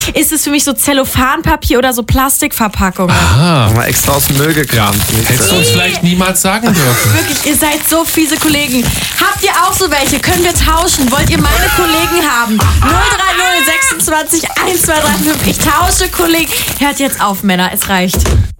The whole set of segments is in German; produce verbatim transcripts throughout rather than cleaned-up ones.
ist es für mich so Zellophanpapier oder so Plastikverpackungen. Ah, mal extra aus dem Müll gekramt. Ja. Hättest du uns vielleicht niemals sagen dürfen. Wirklich, ihr seid so fiese Kollegen. Habt ihr auch so welche? Können wir tauschen? Wollt ihr meine Kollegen haben? null drei null sechsundzwanzig eins zwei drei fünf. Ich tausche Kollegen. Hört jetzt auf, Männer. Es reicht.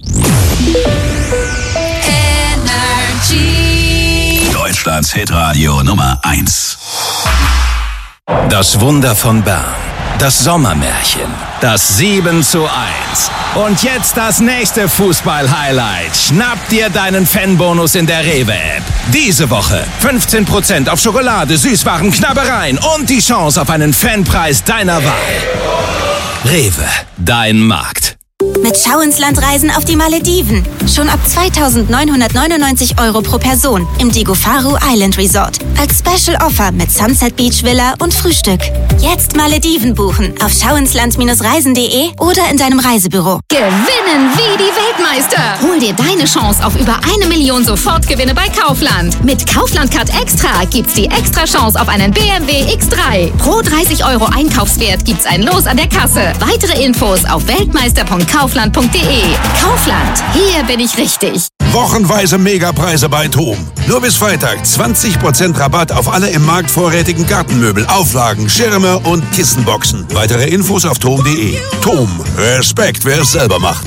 Deutschlands Hitradio Nummer eins. Das Wunder von Bern. Das Sommermärchen. Das sieben zu eins. Und jetzt das nächste Fußball-Highlight. Schnapp dir deinen Fanbonus in der Rewe-App. Diese Woche fünfzehn Prozent auf Schokolade, Süßwaren, Knabbereien und die Chance auf einen Fanpreis deiner Wahl. Rewe, dein Markt. Mit Schau ins Land Reisen auf die Malediven. Schon ab zweitausendneunhundertneunundneunzig Euro pro Person im Digofaru Island Resort. Als Special Offer mit Sunset Beach Villa und Frühstück. Jetzt Malediven buchen auf schauinsland reisen punkt de oder in deinem Reisebüro. Gewinnen wie die Weltmeister. Hol dir deine Chance auf über eine Million Sofortgewinne bei Kaufland. Mit Kaufland Card Extra gibt's die extra Chance auf einen B M W X drei. Pro dreißig Euro Einkaufswert gibt's ein Los an der Kasse. Weitere Infos auf weltmeister punkt kaufland punkt de. Kaufland, hier bin ich richtig. Wochenweise Megapreise bei TOM. Nur bis Freitag zwanzig Prozent Rabatt auf alle im Markt vorrätigen Gartenmöbel, Auflagen, Schirme und Kissenboxen. Weitere Infos auf tom punkt de. TOM. Respekt, wer es selber macht.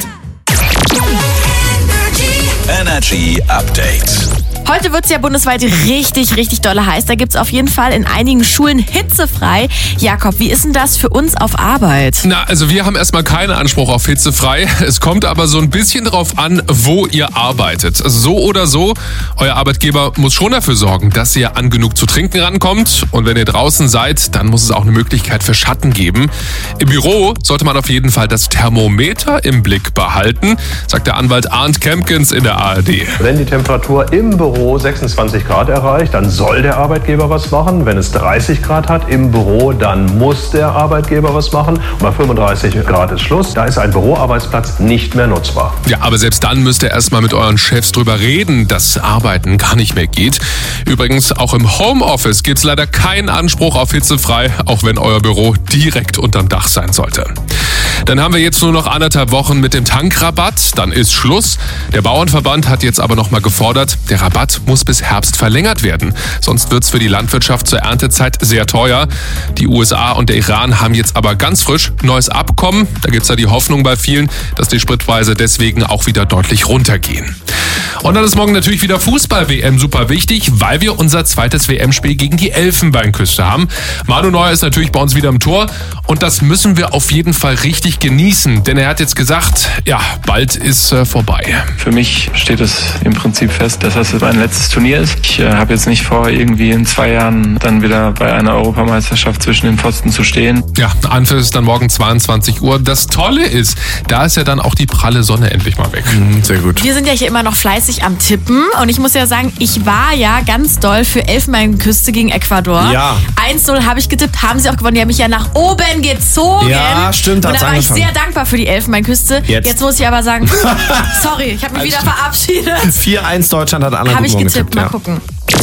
Energy Update. Heute wird es ja bundesweit richtig, richtig dolle heiß. Da gibt es auf jeden Fall in einigen Schulen hitzefrei. Jakob, wie ist denn das für uns auf Arbeit? Na, also wir haben erstmal keinen Anspruch auf hitzefrei. Es kommt aber so ein bisschen drauf an, wo ihr arbeitet. Also so oder so, euer Arbeitgeber muss schon dafür sorgen, dass ihr an genug zu trinken rankommt. Und wenn ihr draußen seid, dann muss es auch eine Möglichkeit für Schatten geben. Im Büro sollte man auf jeden Fall das Thermometer im Blick behalten, sagt der Anwalt Arndt Kempkens in der A R D. Wenn die Temperatur im Büro sechsundzwanzig Grad erreicht, dann soll der Arbeitgeber was machen. Wenn es dreißig Grad hat im Büro, dann muss der Arbeitgeber was machen. Und bei fünfunddreißig Grad ist Schluss. Da ist ein Büroarbeitsplatz nicht mehr nutzbar. Ja, aber selbst dann müsst ihr erstmal mit euren Chefs drüber reden, dass Arbeiten gar nicht mehr geht. Übrigens, auch im Homeoffice gibt es leider keinen Anspruch auf hitzefrei, auch wenn euer Büro direkt unterm Dach sein sollte. Dann haben wir jetzt nur noch anderthalb Wochen mit dem Tankrabatt, dann ist Schluss. Der Bauernverband hat jetzt aber nochmal gefordert, der Rabatt muss bis Herbst verlängert werden. Sonst wird es für die Landwirtschaft zur Erntezeit sehr teuer. Die U S A und der Iran haben jetzt aber ganz frisch neues Abkommen. Da gibt es ja die Hoffnung bei vielen, dass die Spritpreise deswegen auch wieder deutlich runtergehen. Und dann ist morgen natürlich wieder Fußball-W M super wichtig, weil wir unser zweites W M-Spiel gegen die Elfenbeinküste haben. Manu Neuer ist natürlich bei uns wieder im Tor und das müssen wir auf jeden Fall richtig genießen, denn er hat jetzt gesagt, ja, bald ist äh, vorbei. Für mich steht es im Prinzip fest, dass das mein letztes Turnier ist. Ich äh, habe jetzt nicht vor, irgendwie in zwei Jahren dann wieder bei einer Europameisterschaft zwischen den Pfosten zu stehen. Ja, Anpfiff ist dann morgen zweiundzwanzig Uhr. Das Tolle ist, da ist ja dann auch die pralle Sonne endlich mal weg. Mhm, sehr gut. Wir sind ja hier immer noch fleißig am Tippen und ich muss ja sagen, ich war ja ganz doll für Elfenbeinküste gegen Ecuador. Ja. eins null habe ich getippt, haben sie auch gewonnen. Die haben mich ja nach oben gezogen. Ja, stimmt, Und hat's da war ich angefangen. sehr dankbar für die Elfenbeinküste. Jetzt. Jetzt muss ich aber sagen, sorry, ich habe mich wieder verabschiedet. vier eins Deutschland hat Anna Habe ich Gutmorgen getippt, getippt, mal ja. gucken.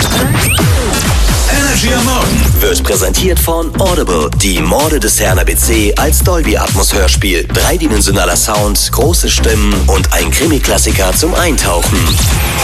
Energy am Morgen wird präsentiert von Audible. Die Morde des Herrn A B C als Dolby Atmos Hörspiel. Dreidimensionaler Sound, große Stimmen und ein Krimi-Klassiker zum Eintauchen.